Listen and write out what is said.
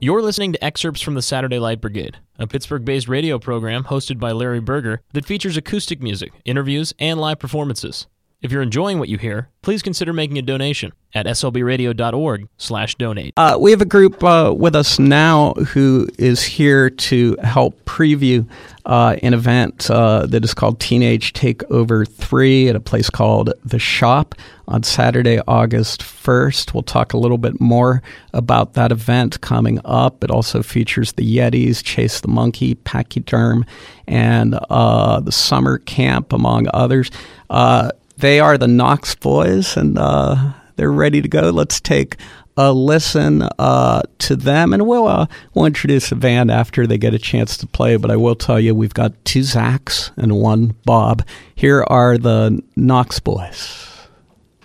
You're listening to excerpts from the Saturday Light Brigade, a Pittsburgh-based radio program hosted by Larry Berger that features acoustic music, interviews, and live performances. If you're enjoying what you hear, please consider making a donation at slbradio.org/donate. We have a group with us now who is here to help preview an event that is called Teenage Takeover 3 at a place called The Shop on Saturday, August 1st. We'll talk a little bit more about that event coming up. It also features the Yetis, Chase the Monkey, Pachyderm, and the summer camp, among others. They are the Knox Boys, and they're ready to go. Let's take a listen to them, and we'll introduce the band after they get a chance to play. But I will tell you, we've got 2 Zachs and 1 Bob. Here are the Knox Boys.